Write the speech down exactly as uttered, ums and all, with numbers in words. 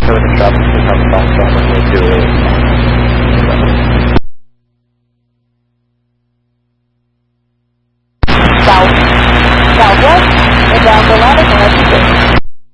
Everything traffic should have a bounce on the way to it. South, southwest, and down the line of